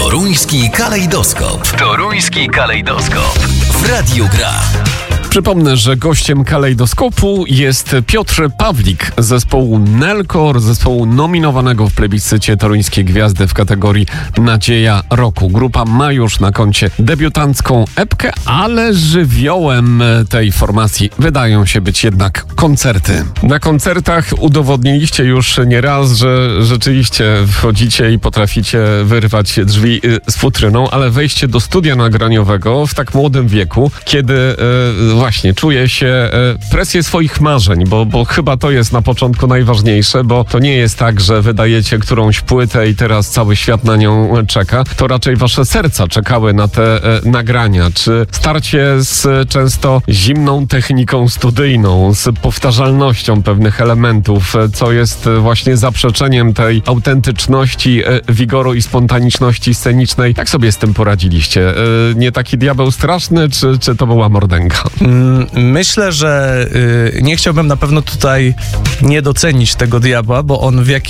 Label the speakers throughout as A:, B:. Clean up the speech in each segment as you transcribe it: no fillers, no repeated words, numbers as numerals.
A: Toruński kalejdoskop. Toruński kalejdoskop. W Radiu Gra.
B: Przypomnę, że gościem kalejdoskopu jest Piotr Pawlik z zespołu Nelkor, zespołu nominowanego w plebiscycie Toruńskiej Gwiazdy w kategorii Nadzieja Roku. Grupa ma już na koncie debiutancką epkę, ale żywiołem tej formacji wydają się być jednak koncerty. Na koncertach udowodniliście już nieraz, że rzeczywiście wchodzicie i potraficie wyrwać drzwi z futryną, ale wejście do studia nagraniowego w tak młodym wieku, kiedy właśnie czuje się presję swoich marzeń, bo chyba to jest na początku najważniejsze, bo to nie jest tak, że wydajecie którąś płytę i teraz cały świat na nią czeka. To raczej wasze serca czekały na te nagrania. Czy starcie z często zimną techniką studyjną, z powtarzalnością pewnych elementów, co jest właśnie zaprzeczeniem tej autentyczności, wigoru i spontaniczności scenicznej. Jak sobie z tym poradziliście? Nie taki diabeł straszny, czy to była mordęga?
C: Myślę, że nie chciałbym na pewno tutaj nie docenić tego diabła, bo on w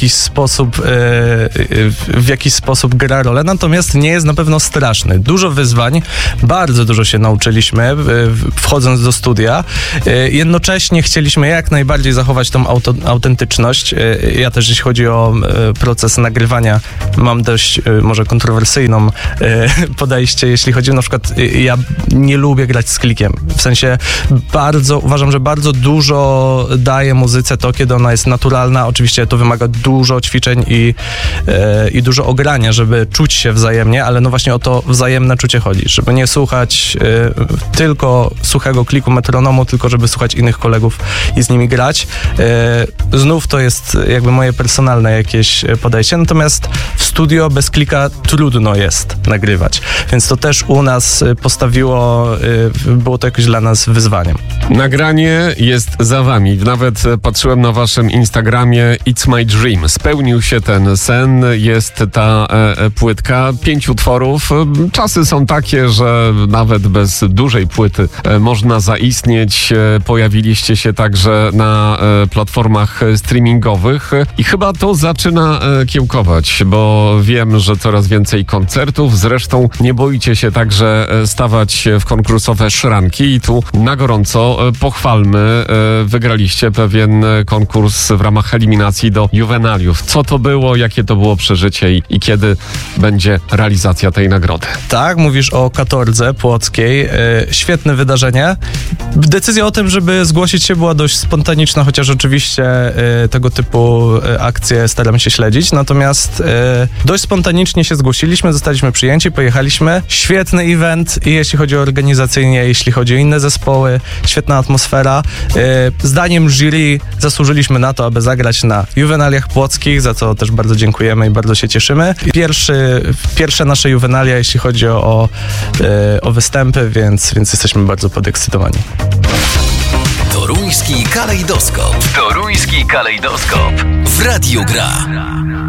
C: jakiś sposób gra rolę, natomiast nie jest na pewno straszny. Dużo wyzwań, bardzo dużo się nauczyliśmy wchodząc do studia. Jednocześnie chcieliśmy jak najbardziej zachować tą autentyczność. Ja też, jeśli chodzi o proces nagrywania, mam dość może kontrowersyjną podejście, jeśli chodzi na przykład, ja nie lubię grać z klikiem. W sensie uważam, że bardzo dużo daje muzyce to, kiedy ona jest naturalna. Oczywiście to wymaga dużo ćwiczeń i dużo ogrania, żeby czuć się wzajemnie, ale no właśnie o to wzajemne czucie chodzi, żeby nie słuchać tylko suchego kliku metronomu, tylko żeby słuchać innych kolegów i z nimi grać. Znów to jest jakby moje personalne jakieś podejście, natomiast w studio bez klika trudno jest nagrywać, więc to też u nas było to jakoś dla nas wyzwaniem.
B: Nagranie jest za wami. Nawet patrzyłem na waszym Instagramie It's My Dream. Spełnił się ten sen. Jest ta płytka 5 utworów. Czasy są takie, że nawet bez dużej płyty można zaistnieć. Pojawiliście się także na platformach streamingowych i chyba to zaczyna kiełkować, bo wiem, że coraz więcej koncertów. Zresztą nie boicie się także stawać w konkursowe szranki i tu na gorąco pochwalmy. Wygraliście pewien konkurs w ramach eliminacji do Juvenaliów. Co to było, jakie to było przeżycie i kiedy będzie realizacja tej nagrody?
C: Tak, mówisz o Katordze Płockiej. Świetne wydarzenie. Decyzja o tym, żeby zgłosić się, była dość spontaniczna, chociaż oczywiście tego typu akcje staramy się śledzić. Natomiast dość spontanicznie się zgłosiliśmy, zostaliśmy przyjęci, pojechaliśmy. Świetny event i jeśli chodzi o organizacyjnie, jeśli chodzi o inne zespoły, świetna atmosfera. Zdaniem jury zasłużyliśmy na to, aby zagrać na Juvenaliach Płockich, za co też bardzo dziękujemy i bardzo się cieszymy. Pierwsze nasze Juvenalia, jeśli chodzi o występy, więc jesteśmy bardzo podekscytowani.
A: Toruński kalejdoskop. Toruński kalejdoskop. W Radiu Gra.